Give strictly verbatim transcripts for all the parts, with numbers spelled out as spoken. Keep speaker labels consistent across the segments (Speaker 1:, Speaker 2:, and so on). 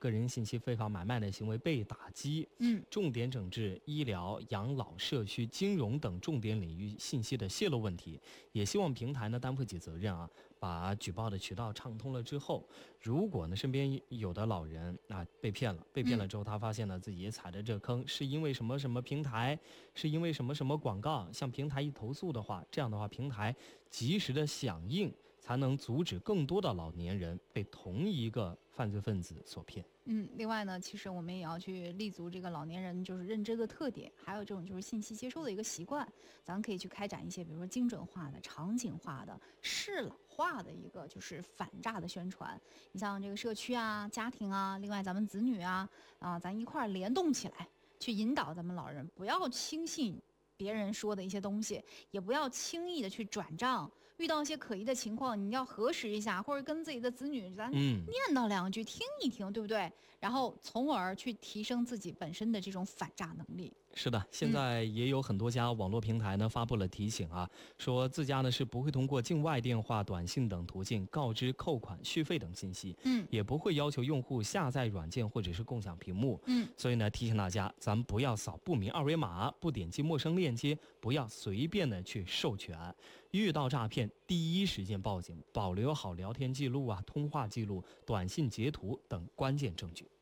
Speaker 1: 个人信息非法买卖的行为被打击，
Speaker 2: 嗯，
Speaker 1: 重点整治医疗、养老、社区、金融等重点领域信息的泄露问题。也希望平台呢担负起责任啊，把举报的渠道畅通了之后，如果呢身边有的老人啊被骗了，被骗了之后，他发现了自己踩的这坑是因为什么什么平台，是因为什么什么广告，向平台一投诉的话，这样的话平台及时的响应，才能阻止更多的老年人被同一个犯罪分子所骗。
Speaker 2: 嗯，另外呢，其实我们也要去立足这个老年人就是认知的特点，还有这种就是信息接收的一个习惯，咱们可以去开展一些，比如说精准化的、场景化的、适老化的一个就是反诈的宣传。你像这个社区啊、家庭啊，另外咱们子女啊啊，咱一块儿联动起来，去引导咱们老人，不要轻信别人说的一些东西，也不要轻易的去转账。遇到一些可疑的情况，你要核实一下，或者跟自己的子女咱念叨两句、嗯、听一听，对不对？然后从而去提升自己本身的这种反诈能力。
Speaker 1: 是的，现在也有很多家网络平台呢发布了提醒啊，说自家呢是不会通过境外电话、短信等途径告知扣款、续费等信息，
Speaker 2: 嗯，
Speaker 1: 也不会要求用户下载软件或者是共享屏幕，
Speaker 2: 嗯，
Speaker 1: 所以呢提醒大家，咱们不要扫不明二维码，不点击陌生链接，不要随便的去授权，遇到诈骗第一时间报警，保留好聊天记录啊、通话记录、短信截图等关键证据。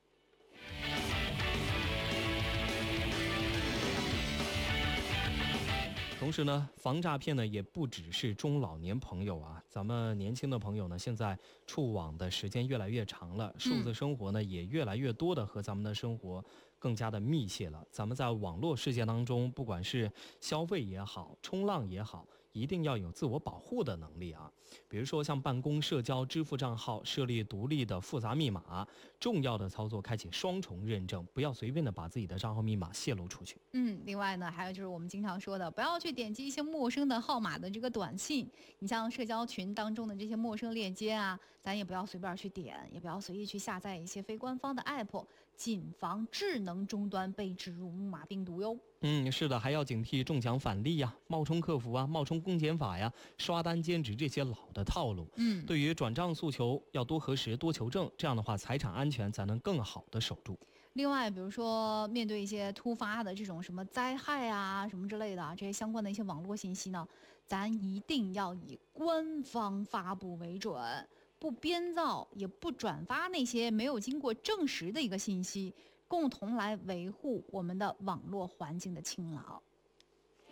Speaker 1: 同时呢，防诈骗呢也不只是中老年朋友啊，咱们年轻的朋友呢，现在触网的时间越来越长了，数字生活呢也越来越多的和咱们的生活更加的密切了。咱们在网络世界当中，不管是消费也好，冲浪也好，一定要有自我保护的能力啊。比如说像办公、社交、支付账号设立独立的复杂密码，重要的操作开启双重认证，不要随便的把自己的账号密码泄露出去。
Speaker 2: 嗯，另外呢，还有就是我们经常说的，不要去点击一些陌生的号码的这个短信。你像社交群当中的这些陌生链接啊，咱也不要随便去点，也不要随意去下载一些非官方的 app， 谨防智能终端被植入木马病毒哟。
Speaker 1: 嗯，是的，还要警惕中奖返利呀、冒充客服啊、冒充公检法呀、刷单兼职这些老的套路。
Speaker 2: 嗯，
Speaker 1: 对于转账诉求要多核实、多求证，这样的话财产安全才能更好的守住。
Speaker 2: 另外，比如说面对一些突发的这种什么灾害啊、什么之类的啊，这些相关的一些网络信息呢，咱一定要以官方发布为准，不编造，也不转发那些没有经过证实的一个信息，共同来维护我们的网络环境的清朗。